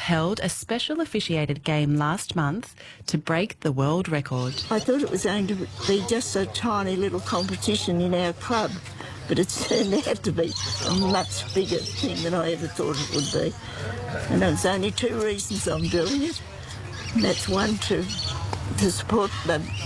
held a special officiated game last month to break the world record. I thought it was going to be just a tiny little competition in our club, but it turned out to be a much bigger thing than I ever thought it would be. And there's only two reasons I'm doing it. And that's one, to support the